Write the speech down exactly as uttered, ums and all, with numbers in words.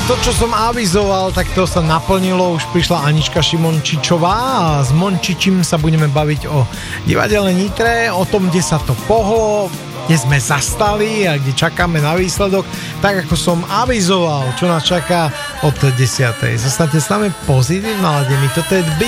to, čo som avizoval, tak to sa naplnilo. Už prišla Anička Šimončičová a s Mončičím sa budeme baviť o divadele Nitre, o tom, kde sa to pohlo, kde sme zastali a kde čakáme na výsledok. Tak ako som avizoval, čo nás čaká od desiatej. Zostaňte s nami pozitívne naladení. Toto je